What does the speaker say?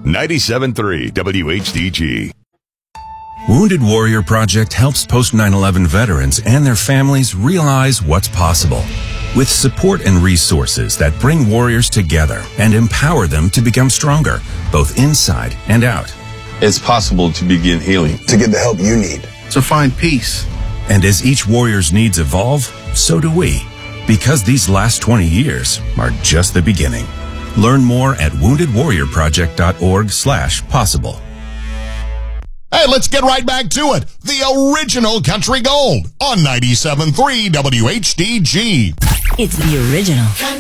97.3 WHDG. Wounded Warrior Project helps post 9/11 veterans and their families realize what's possible. With support and resources that bring warriors together and empower them to become stronger, both inside and out. It's possible to begin healing. To get the help you need. To find peace. And as each warrior's needs evolve, so do we. Because these last 20 years are just the beginning. Learn more at woundedwarriorproject.org/possible. Hey, let's get right back to it. The original Country Gold on 97.3 WHDG. It's the original.